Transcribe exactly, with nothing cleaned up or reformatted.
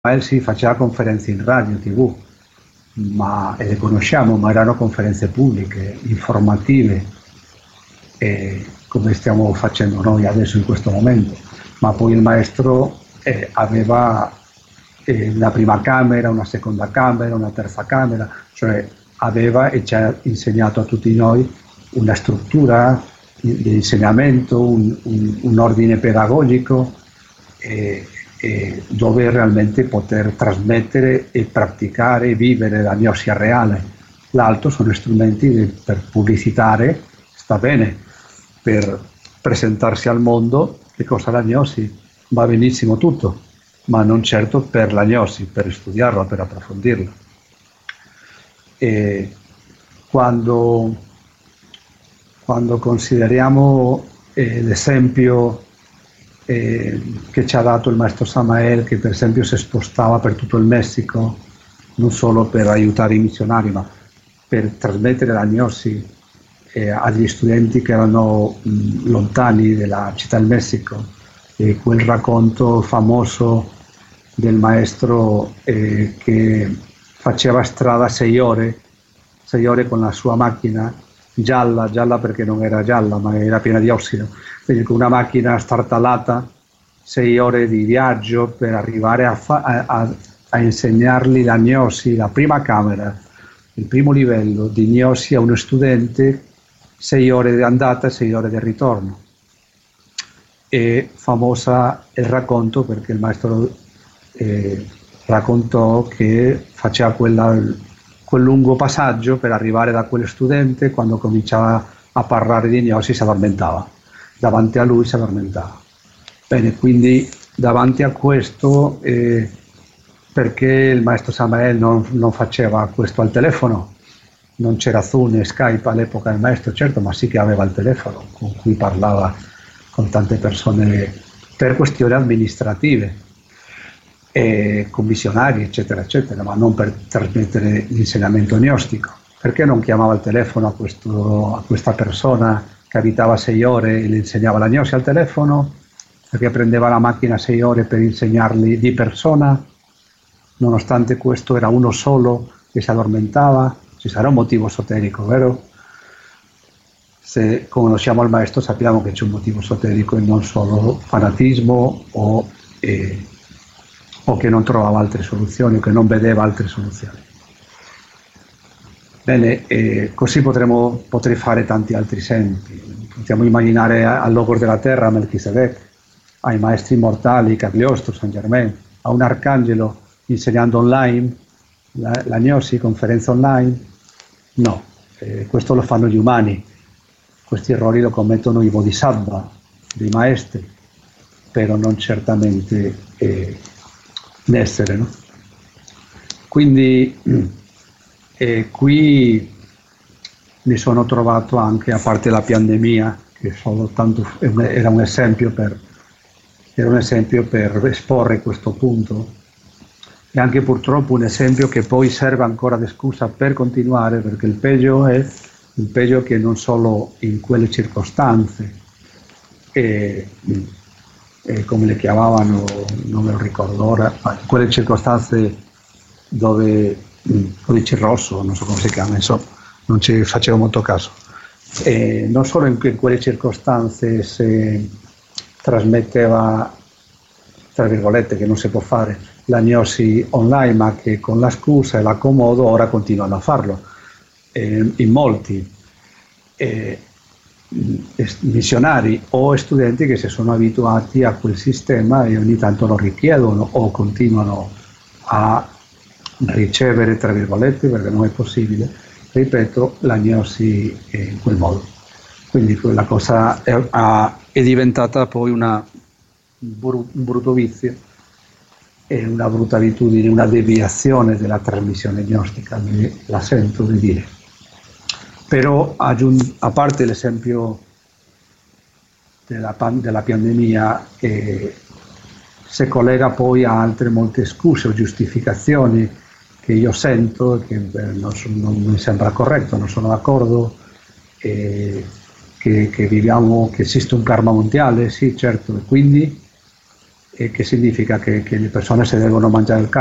Samael si faceva conferenze in radio, tv, ma, e le conosciamo, ma erano conferenze pubbliche, informative, e come stiamo facendo noi adesso in questo momento. Ma poi il maestro eh, aveva eh, una prima camera, una seconda camera, una terza camera, cioè aveva e ci ha insegnato a tutti noi una struttura di insegnamento, un, un, un ordine pedagogico eh, eh, dove realmente poter trasmettere e praticare e vivere la gnosia reale. L'altro sono strumenti di, per pubblicitare, sta bene, per presentarsi al mondo. Che cosa è la gnosi? Va benissimo tutto, ma non certo per la gnosi, per studiarla, per approfondirla. E quando, quando consideriamo eh, l'esempio eh, che ci ha dato il maestro Samael, che per esempio si spostava per tutto il Messico, non solo per aiutare i missionari, ma per trasmettere la gnosi eh, agli studenti che erano mh, lontani dalla città del Messico, e quel racconto famoso del maestro eh, che faceva strada sei ore, sei ore con la sua macchina, gialla, gialla perché non era gialla, ma era piena di ossido, quindi con una macchina startalata, sei ore di viaggio per arrivare a, fa- a, a, a insegnargli la gnosi, la prima camera, il primo livello di gnosi a uno studente, sei ore di andata e sei ore di ritorno. E famosa il racconto perché il maestro eh, raccontò che faceva quella, quel lungo passaggio per arrivare da quello studente. Quando cominciava a parlare di gnosi si addormentava, davanti a lui si addormentava. Bene, quindi davanti a questo eh, perché il maestro Samael non, non faceva questo al telefono? Non c'era Zoom e Skype all'epoca del maestro, certo, ma sì che aveva il telefono con cui parlava con tante persone per questioni amministrative, e commissionari, eccetera, eccetera, ma non per trasmettere l'insegnamento gnostico. Perché non chiamava al telefono a, questo, a questa persona che abitava sei ore e le insegnava la gnosi al telefono? Perché prendeva la macchina sei ore per insegnarli di persona? Nonostante questo era uno solo che si addormentava. Ci sarà un motivo esoterico, vero? Se conosciamo il maestro sappiamo che c'è un motivo esoterico e non solo fanatismo o, eh, o che non trovava altre soluzioni o che non vedeva altre soluzioni. Bene, eh, così potremo, potrei fare tanti altri esempi. Possiamo immaginare al Logos della Terra, a Melchisedec, ai maestri immortali, Cagliostro, San Germain, a un arcangelo insegnando online, la, la gnosi, conferenza online. No, eh, questo lo fanno gli umani. Questi errori lo commettono i bodhisattva, dei maestri, però non certamente eh, l'essere, no? Quindi eh, qui mi sono trovato anche, a parte la pandemia, che soltanto era un esempio per, era un esempio per esporre questo punto, e anche purtroppo un esempio che poi serve ancora di scusa per continuare, perché il peggio è il peggio che non solo in quelle circostanze, e, e come le chiamavano, non me lo ricordo ora, ma in quelle circostanze dove il codice rosso, non so come si chiama, insomma, non ci facevo molto caso. E non solo in, in quelle circostanze si trasmetteva, tra virgolette, che non si può fare la gnosi online, ma che con la scusa e l'accomodo ora continuano a farlo. Eh, in molti eh, missionari o studenti che si sono abituati a quel sistema e ogni tanto lo richiedono o continuano a ricevere, tra virgolette, perché non è possibile, ripeto, la gnosi in quel modo. Quindi quella cosa è, è diventata poi una, un brutto vizio e una brutta abitudine, una deviazione della trasmissione gnostica, la sento di dire. Però a parte l'esempio della, della pandemia, che si collega poi a altre molte scuse o giustificazioni che io sento e che beh, non, non mi sembra corretto, non sono d'accordo, e che, che viviamo, che esiste un karma mondiale, sì certo, e quindi eh, che significa che, che le persone se devono mangiare il